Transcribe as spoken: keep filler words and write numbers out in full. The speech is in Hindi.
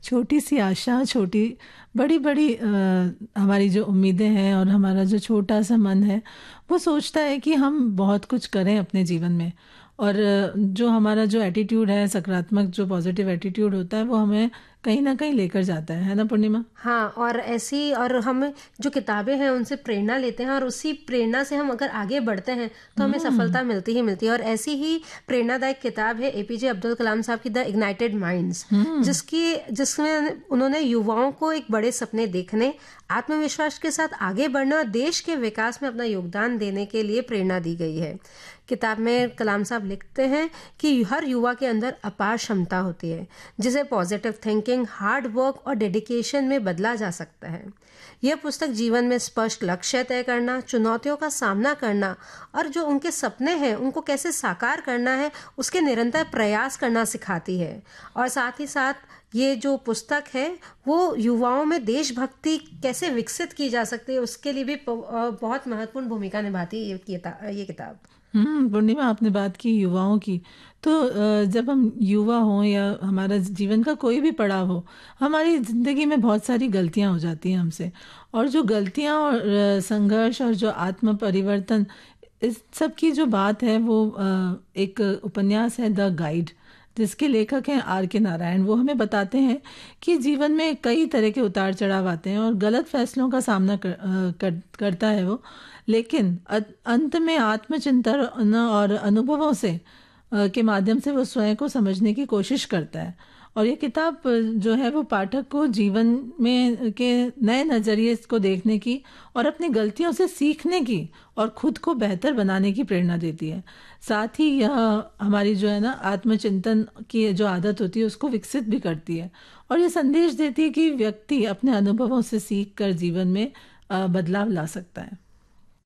छोटी सी आशा, छोटी बड़ी बड़ी अ, हमारी जो उम्मीदें हैं और हमारा जो छोटा सा मन है, वो सोचता है कि हम बहुत कुछ करें अपने जीवन में। और अ, जो हमारा जो एटीट्यूड है, सकारात्मक जो पॉजिटिव एटीट्यूड होता है, वो हमें कहीं ना कहीं लेकर जाता है है ना पूर्णिमा? हाँ, और ऐसी और हम जो किताबें हैं उनसे प्रेरणा लेते हैं, और उसी प्रेरणा से हम अगर आगे बढ़ते हैं तो हमें हम्म। सफलता मिलती ही मिलती है। और ऐसी ही प्रेरणादायक किताब है एपीजे अब्दुल कलाम साहब की द इग्नाइटेड माइंड्स, हम्म। जिसकी जिसमें उन्होंने युवाओं को एक बड़े सपने देखने, आत्मविश्वास के साथ आगे बढ़ने और देश के विकास में अपना योगदान देने के लिए प्रेरणा दी गई है। किताब में कलाम साहब लिखते हैं कि हर युवा के अंदर अपार क्षमता होती है, जिसे पॉजिटिव थिंकिंग, हार्ड वर्क और डेडिकेशन में बदला जा सकता है। यह पुस्तक जीवन में स्पष्ट लक्ष्य तय करना, चुनौतियों का सामना करना और जो उनके सपने हैं उनको कैसे साकार करना है, उसके निरंतर प्रयास करना सिखाती है। और साथ ही साथ ये जो पुस्तक है वो युवाओं में देशभक्ति कैसे विकसित की जा सकती है, उसके लिए भी प- बहुत महत्वपूर्ण भूमिका निभाती है ये किता- ये किताब। हम्म पूर्णिमा, आपने बात की युवाओं की। तो अ, जब हम युवा हों या हमारा जीवन का कोई भी पड़ाव हो, हमारी जिंदगी में बहुत सारी गलतियां हो जाती हैं हमसे। और जो गलतियां और अ, संघर्ष और जो आत्म परिवर्तन, इस सब की जो बात है वो अ, एक उपन्यास है द गाइड, जिसके लेखक हैं आर के नारायण। वो हमें बताते हैं कि जीवन में कई तरह के उतार चढ़ाव आते हैं और गलत फैसलों का सामना कर, अ, कर, करता है वो। लेकिन अ- अंत में आत्मचिंतन और अनुभवों से अ, के माध्यम से वो स्वयं को समझने की कोशिश करता है। और ये किताब अ, जो है वो पाठक को जीवन में के नए नज़रिए को देखने की और अपनी गलतियों से सीखने की और खुद को बेहतर बनाने की प्रेरणा देती है। साथ ही यह हमारी जो है ना आत्मचिंतन की जो आदत होती है उसको विकसित भी करती है। और ये संदेश देती है कि व्यक्ति अपने अनुभवों से सीख कर जीवन में अ, बदलाव ला सकता है।